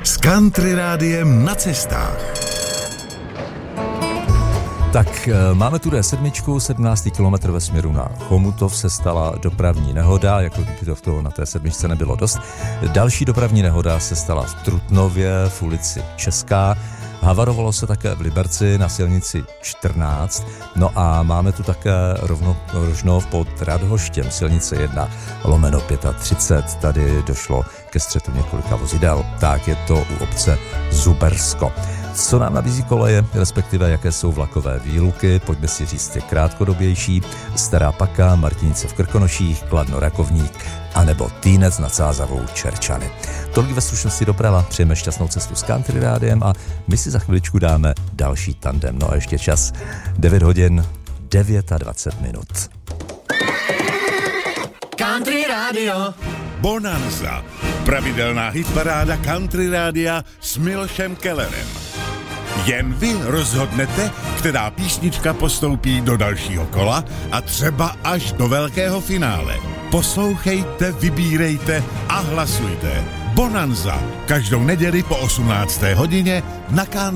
s Country Rádiem na cestách. Tak máme tu D7, 17. kilometr ve směru na Chomutov se stala dopravní nehoda, jako by to v toho na té sedmičce nebylo dost. Další dopravní nehoda se stala v Trutnově v ulici Česká. Havarovalo se také v Liberci na silnici 14, no a máme tu také rovnožnou pod Radhoštěm silnice 1/35. Tady došlo ke střetu několika vozidel, tak je to u obce Zubersko. Co nám nabízí koleje, respektive jaké jsou vlakové výluky, pojďme si říct je krátkodobější, Stará Paka, Martinice v Krkonoších, Kladno Rakovník, anebo Týnec nad Sázavou Čerčany. Tolik ve stručnosti doprava, přejeme šťastnou cestu s Country Rádiem a my si za chviličku dáme další tandem. No a ještě čas 9 hodin 29 minut. Country Radio Bonanza. Pravidelná hitparáda Country Rádia s Milošem Kellerem. Jen vy rozhodnete, která písnička postoupí do dalšího kola a třeba až do velkého finále. Poslouchejte, vybírejte a hlasujte. Bonanza každou neděli po 18. hodině na Country